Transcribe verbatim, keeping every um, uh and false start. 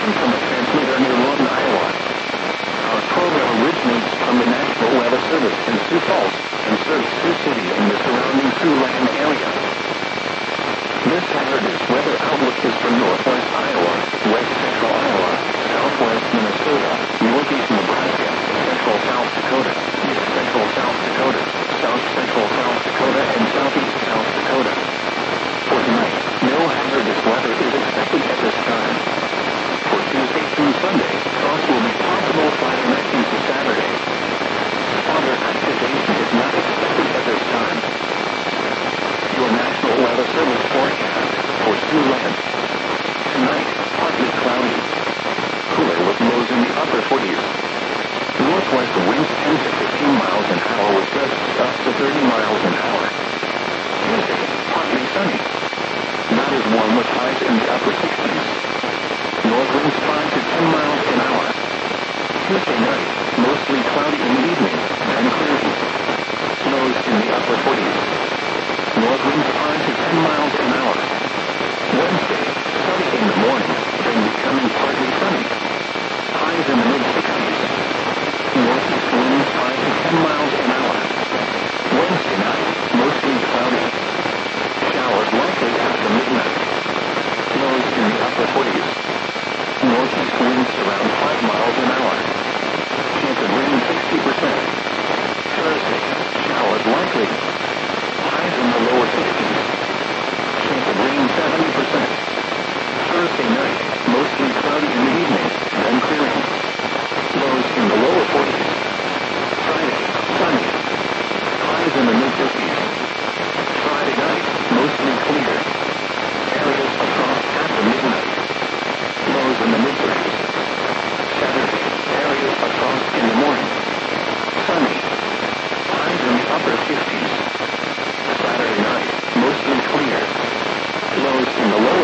broadcasting from a transmitter near Lawton, Iowa. Our program originates from the National Weather Service in Sioux Falls and serves Sioux City and the surrounding Siouxland area. This Saturday's weather outlook is for northwest Iowa, west central Iowa, southwest Minnesota, northeast Nebraska, central South Dakota, east central South Dakota, south central South Dakota, and southeast South Dakota. For tonight, no hazardous weather is expected at this time. For Tuesday through Sunday, frost will be possible Friday night into Saturday. Other activation is not expected at this time. Your National Weather Service forecast for Siouxland. Tonight, partly cloudy. Cooler with lows in the upper forties. Northwest winds ten to fifteen miles an hour with gusts up to thirty miles an hour. Tuesday, partly sunny. Not as warm with highs in the upper sixties. North winds five to ten miles an hour. Tuesday night, mostly cloudy in the evening, then clearing. Lows in the upper forties. North winds five to ten miles an hour. Wednesday, sunny in the morning, then becoming partly sunny. Highs in the mid-sixties. Northeast winds five to ten miles an hour. Wednesday night, mostly cloudy. Showers likely after midnight. Lows in the upper forties. Northeast winds around five miles an hour. Chance of rain sixty percent. Thursday, showers likely. Highs in the lower sixties. Chance of rain seventy percent. Thursday night, mostly cloudy in the evening, then clearing. Lows in the lower forties. Friday, sunny. Highs in the mid-fifties. Friday night, mostly clear. Areas of frost after midnight. Lows in the mid-thirties. Saturday, areas of frost in the morning. Sunny. Highs in the upper fifties. Saturday night, mostly clear. Lows in the low